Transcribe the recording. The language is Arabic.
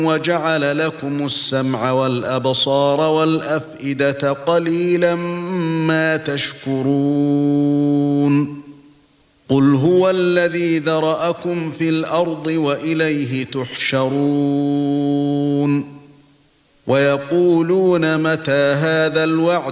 وَجَعَلَ لَكُمُ السَّمْعَ وَالْأَبْصَارَ وَالْأَفْئِدَةَ قَلِيلًا مَا تَشْكُرُونَ قُلْ هُوَ الَّذِي ذَرَأَكُمْ فِي الْأَرْضِ وَإِلَيْهِ تُحْشَرُونَ وَيَقُولُونَ مَتَى هَذَا الْوَعْدُ